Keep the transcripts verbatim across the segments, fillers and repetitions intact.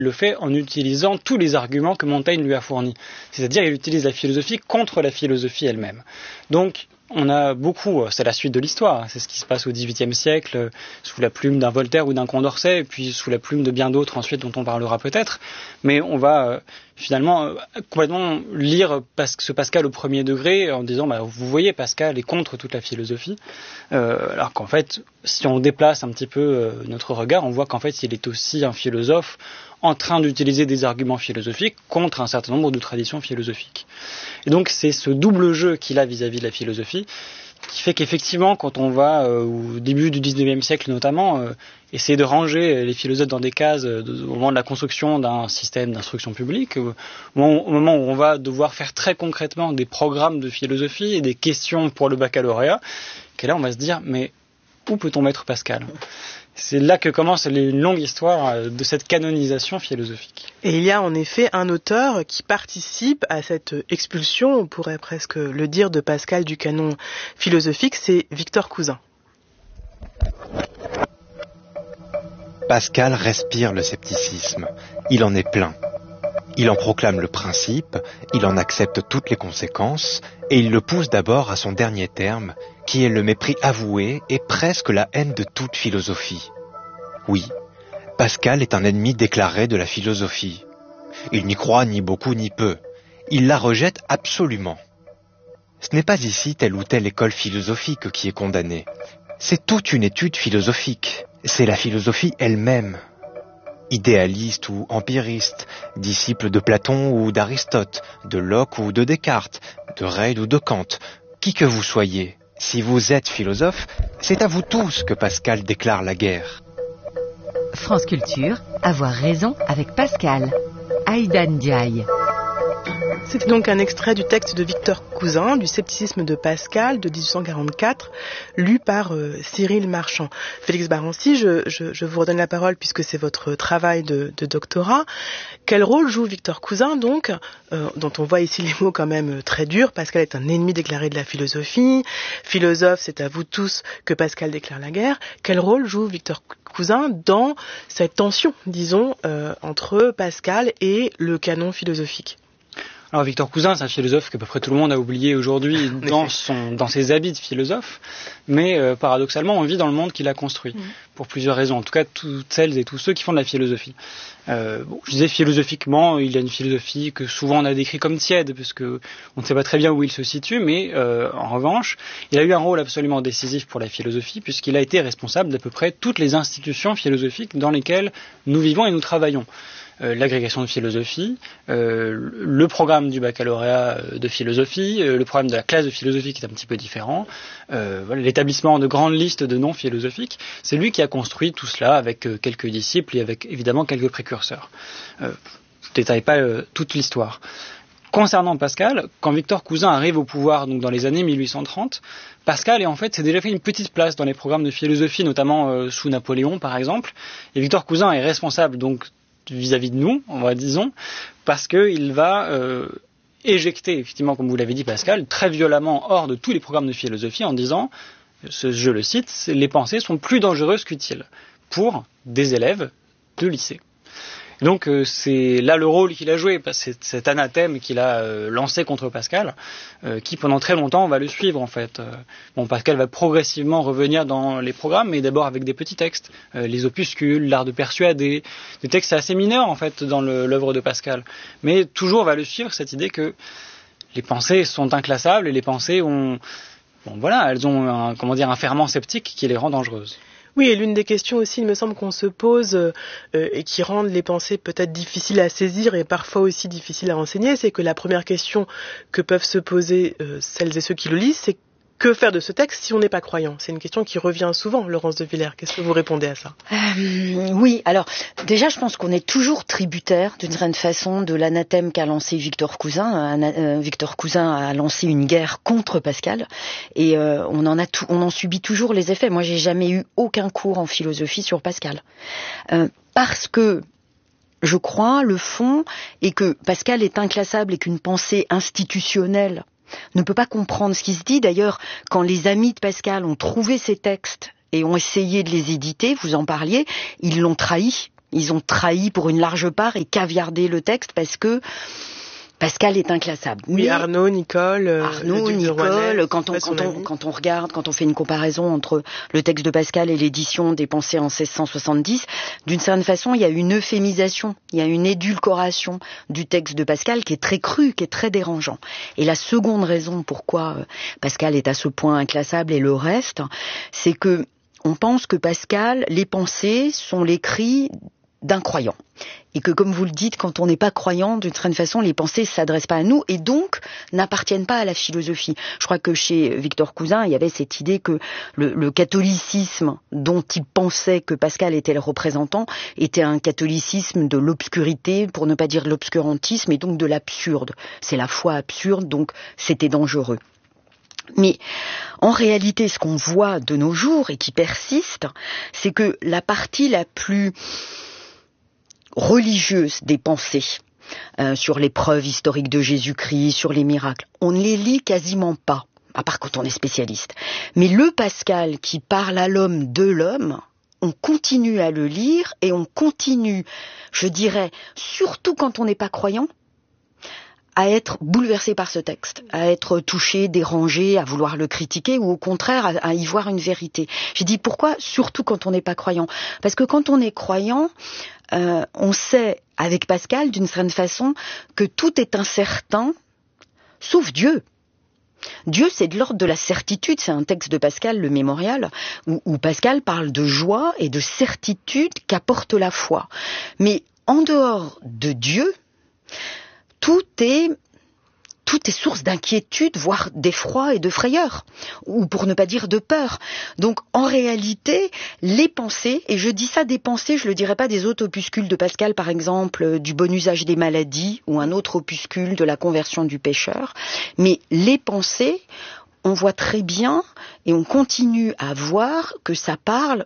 le fait en utilisant tous les arguments que Montaigne lui a fournis. C'est-à-dire, il utilise la philosophie contre la philosophie elle-même. Donc, on a beaucoup, c'est la suite de l'histoire, c'est ce qui se passe au dix-huitième siècle, sous la plume d'un Voltaire ou d'un Condorcet, et puis sous la plume de bien d'autres ensuite dont on parlera peut-être, mais on va euh, finalement euh, complètement lire Pas- ce Pascal au premier degré en disant, bah, vous voyez, Pascal est contre toute la philosophie, euh, alors qu'en fait, si on déplace un petit peu euh, notre regard, on voit qu'en fait, il est aussi un philosophe en train d'utiliser des arguments philosophiques contre un certain nombre de traditions philosophiques. Et donc c'est ce double jeu qu'il a vis-à-vis de la philosophie qui fait qu'effectivement, quand on va euh, au début du dix-neuvième siècle notamment, euh, essayer de ranger les philosophes dans des cases euh, de, au moment de la construction d'un système d'instruction publique, euh, au, moment, au moment où on va devoir faire très concrètement des programmes de philosophie et des questions pour le baccalauréat, que là on va se dire, mais où peut-on mettre Pascal ? C'est là que commence une longue histoire de cette canonisation philosophique. Et il y a en effet un auteur qui participe à cette expulsion, on pourrait presque le dire, de Pascal du canon philosophique, c'est Victor Cousin. Pascal respire le scepticisme, il en est plein. Il en proclame le principe, il en accepte toutes les conséquences, et il le pousse d'abord à son dernier terme, qui est le mépris avoué et presque la haine de toute philosophie. Oui, Pascal est un ennemi déclaré de la philosophie. Il n'y croit ni beaucoup ni peu. Il la rejette absolument. Ce n'est pas ici telle ou telle école philosophique qui est condamnée. C'est toute une étude philosophique. C'est la philosophie elle-même. Idéaliste ou empiriste, disciple de Platon ou d'Aristote, de Locke ou de Descartes, de Reid ou de Kant, qui que vous soyez, si vous êtes philosophe, c'est à vous tous que Pascal déclare la guerre. France Culture, avoir raison avec Pascal. Aïda Ndiaye. C'était donc un extrait du texte de Victor Cousin, du scepticisme de Pascal, de dix-huit cent quarante-quatre, lu par euh, Cyril Marchand. Félix Barancy, je, je, je vous redonne la parole puisque c'est votre travail de, de doctorat. Quel rôle joue Victor Cousin, donc, euh, dont on voit ici les mots quand même très durs. Pascal est un ennemi déclaré de la philosophie. Philosophe, c'est à vous tous que Pascal déclare la guerre. Quel rôle joue Victor Cousin dans cette tension, disons, euh, entre Pascal et le canon philosophique ? Alors Victor Cousin, c'est un philosophe qu'à peu près tout le monde a oublié aujourd'hui dans, son, dans ses habits de philosophe, mais euh, paradoxalement, on vit dans le monde qu'il a construit, mmh. pour plusieurs raisons, en tout cas toutes celles et tous ceux qui font de la philosophie. Euh, bon, je disais philosophiquement, il a une philosophie que souvent on a décrit comme tiède, parce que on ne sait pas très bien où il se situe, mais euh, en revanche, il a eu un rôle absolument décisif pour la philosophie, puisqu'il a été responsable d'à peu près toutes les institutions philosophiques dans lesquelles nous vivons et nous travaillons. Euh, l'agrégation de philosophie, euh, le programme du baccalauréat de philosophie, euh, le programme de la classe de philosophie qui est un petit peu différent, euh, voilà, l'établissement de grandes listes de noms philosophiques, c'est lui qui a construit tout cela avec euh, quelques disciples et avec évidemment quelques précurseurs. Euh, je ne détaille pas euh, toute l'histoire. Concernant Pascal, quand Victor Cousin arrive au pouvoir donc dans les années mille huit cent trente, Pascal est en fait s'est déjà fait une petite place dans les programmes de philosophie, notamment euh, sous Napoléon par exemple, et Victor Cousin est responsable donc vis-à-vis de nous, on va disons, parce qu'il va euh, éjecter, effectivement, comme vous l'avez dit Pascal, très violemment hors de tous les programmes de philosophie en disant, ce, je le cite, les pensées sont plus dangereuses qu'utiles pour des élèves de lycée. Donc euh, c'est là le rôle qu'il a joué, c'est cet anathème qu'il a euh, lancé contre Pascal, euh, qui pendant très longtemps va le suivre en fait. Euh, bon, Pascal va progressivement revenir dans les programmes, mais d'abord avec des petits textes, euh, les opuscules, l'art de persuader, des textes assez mineurs en fait dans le, l'œuvre de Pascal. Mais toujours va le suivre cette idée que les pensées sont inclassables et les pensées ont, bon voilà, elles ont un, comment dire, un ferment sceptique qui les rend dangereuses. Oui, et l'une des questions aussi, il me semble, qu'on se pose euh, et qui rendent les pensées peut-être difficiles à saisir et parfois aussi difficiles à enseigner, c'est que la première question que peuvent se poser euh, celles et ceux qui le lisent, c'est que faire de ce texte si on n'est pas croyant ? C'est une question qui revient souvent, Laurence de Villers. Qu'est-ce que vous répondez à ça ? euh, Oui, alors déjà je pense qu'on est toujours tributaire d'une certaine façon de l'anathème qu'a lancé Victor Cousin. Euh, Victor Cousin a lancé une guerre contre Pascal et euh, on en a tout, on en subit toujours les effets. Moi j'ai jamais eu aucun cours en philosophie sur Pascal euh, parce que je crois le fond est que Pascal est inclassable et qu'une pensée institutionnelle ne peut pas comprendre ce qui se dit. D'ailleurs, quand les amis de Pascal ont trouvé ces textes et ont essayé de les éditer, vous en parliez, ils l'ont trahi. Ils ont trahi pour une large part et caviardé le texte parce que Pascal est inclassable. Oui, Mais Arnaud, Nicole, Arnaud, Nicole, quand on, quand on, quand on regarde, quand on fait une comparaison entre le texte de Pascal et l'édition des Pensées en seize cent soixante-dix, d'une certaine façon, il y a une euphémisation, il y a une édulcoration du texte de Pascal qui est très cru, qui est très dérangeant. Et la seconde raison pourquoi Pascal est à ce point inclassable et le reste, c'est que on pense que Pascal, les pensées sont l'écrit d'un croyant. Et que, comme vous le dites, quand on n'est pas croyant, d'une certaine façon, les pensées ne s'adressent pas à nous et donc n'appartiennent pas à la philosophie. Je crois que chez Victor Cousin, il y avait cette idée que le, le catholicisme dont il pensait que Pascal était le représentant était un catholicisme de l'obscurité, pour ne pas dire de l'obscurantisme, et donc de l'absurde. C'est la foi absurde, donc c'était dangereux. Mais en réalité, ce qu'on voit de nos jours et qui persiste, c'est que la partie la plus religieuse des pensées euh, sur les preuves historiques de Jésus-Christ, sur les miracles, on ne les lit quasiment pas, à part quand on est spécialiste. Mais le Pascal qui parle à l'homme de l'homme, on continue à le lire et on continue, je dirais, surtout quand on n'est pas croyant, à être bouleversé par ce texte, à être touché, dérangé, à vouloir le critiquer ou au contraire à, à y voir une vérité. J'ai dit pourquoi, surtout quand on n'est pas croyant. Parce que quand on est croyant, euh, on sait avec Pascal d'une certaine façon que tout est incertain, sauf Dieu. Dieu, c'est de l'ordre de la certitude. C'est un texte de Pascal, le Mémorial, où, où Pascal parle de joie et de certitude qu'apporte la foi. Mais en dehors de Dieu, tout est, tout est source d'inquiétude, voire d'effroi et de frayeur, ou pour ne pas dire de peur. Donc, en réalité, les pensées, et je dis ça des pensées, je le dirais pas des autres opuscules de Pascal, par exemple, du bon usage des maladies, ou un autre opuscule de la conversion du pécheur, mais les pensées, on voit très bien, et on continue à voir que ça parle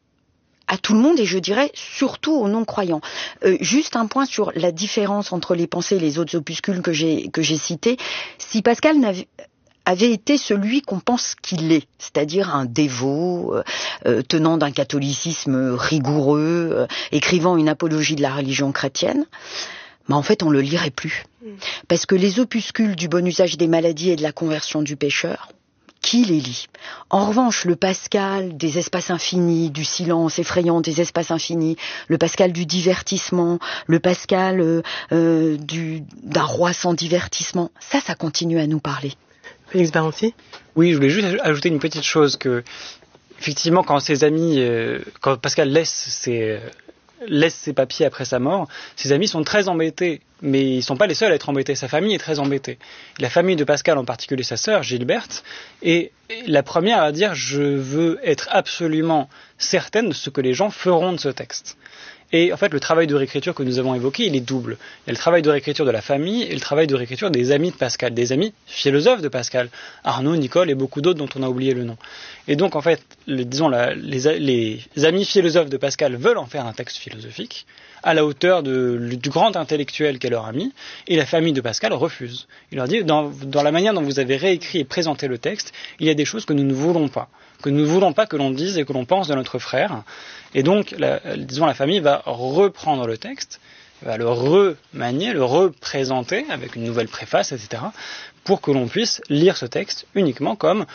à tout le monde et je dirais surtout aux non-croyants. Euh, juste un point sur la différence entre les pensées et les autres opuscules que j'ai que j'ai cités. Si Pascal n'avait avait été celui qu'on pense qu'il est, c'est-à-dire un dévot, euh, tenant d'un catholicisme rigoureux, euh, écrivant une apologie de la religion chrétienne, mais en fait on le lirait plus. Parce que les opuscules du bon usage des maladies et de la conversion du pécheur, qui les lit? En revanche, le Pascal des espaces infinis, du silence effrayant des espaces infinis, le Pascal du divertissement, le Pascal euh, euh, du, d'un roi sans divertissement, ça, ça continue à nous parler. Félix Barancy ? Oui, je voulais juste ajouter une petite chose, que effectivement, quand ses amis, euh, quand Pascal laisse ses, laisse ses papiers après sa mort, ses amis sont très embêtés. Mais ils ne sont pas les seuls à être embêtés. Sa famille est très embêtée. La famille de Pascal, en particulier sa sœur, Gilberte, est la première à dire « je veux être absolument certaine de ce que les gens feront de ce texte ». Et en fait, le travail de réécriture que nous avons évoqué, il est double. Il y a le travail de réécriture de la famille et le travail de réécriture des amis de Pascal, des amis philosophes de Pascal, Arnaud, Nicole et beaucoup d'autres dont on a oublié le nom. Et donc, en fait, les, disons, la, les, les amis philosophes de Pascal veulent en faire un texte philosophique, à la hauteur de, du grand intellectuel qu'est leur ami, et la famille de Pascal refuse. Il leur dit, dans, dans la manière dont vous avez réécrit et présenté le texte, il y a des choses que nous ne voulons pas, que nous ne voulons pas que l'on dise et que l'on pense de notre frère. Et donc, la, disons, la famille va reprendre le texte, va le remanier, le représenter avec une nouvelle préface, et cetera, pour que l'on puisse lire ce texte uniquement comme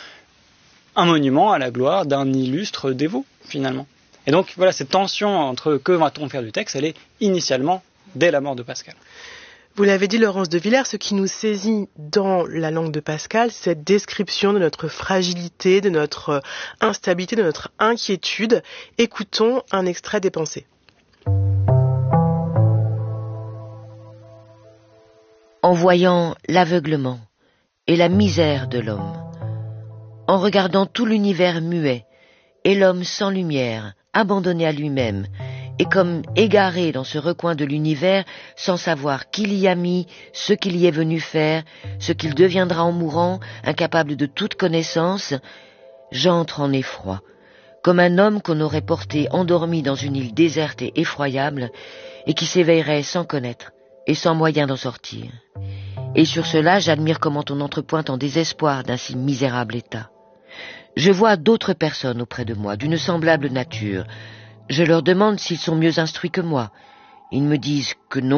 un monument à la gloire d'un illustre dévot, finalement. Et donc, voilà, cette tension entre que va-t-on faire du texte, elle est initialement dès la mort de Pascal. Vous l'avez dit, Laurence de Villers, ce qui nous saisit dans la langue de Pascal, c'est cette description de notre fragilité, de notre instabilité, de notre inquiétude. Écoutons un extrait des Pensées. En voyant l'aveuglement et la misère de l'homme, en regardant tout l'univers muet et l'homme sans lumière, abandonné à lui-même, et comme égaré dans ce recoin de l'univers, sans savoir qui l'y a mis, ce qu'il y est venu faire, ce qu'il deviendra en mourant, incapable de toute connaissance, j'entre en effroi, comme un homme qu'on aurait porté endormi dans une île déserte et effroyable, et qui s'éveillerait sans connaître, et sans moyen d'en sortir. Et sur cela, j'admire comment on entrepointe en désespoir d'un si misérable état. Je vois d'autres personnes auprès de moi, d'une semblable nature, Je leur demande s'ils sont mieux instruits que moi. Ils me disent que non.